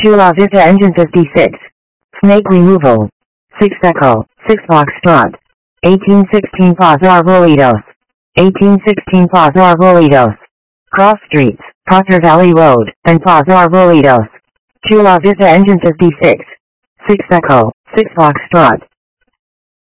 Chula Vista Engine 56. Snake removal. 6 Echo, 6 Foxtrot. 1816 Paz Arbolitos. 1816 Paz Arbolitos. Cross Streets, Potter Valley Road, and Paz Arbolitos. Chula Vista Engine 56. 6 Echo, 6 Foxtrot.